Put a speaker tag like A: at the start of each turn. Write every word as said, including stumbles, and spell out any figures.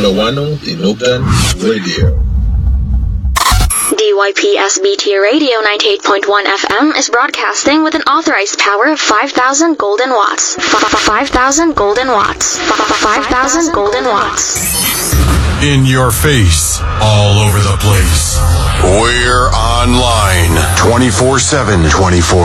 A: Ilocano Tinugtan Radio.
B: D Y P S B T Radio ninety-eight point one F M is broadcasting with an authorized power of five thousand golden watts. five thousand golden watts. five thousand golden watts.
C: In your face, all over the place. We're online twenty-four seven, twenty-four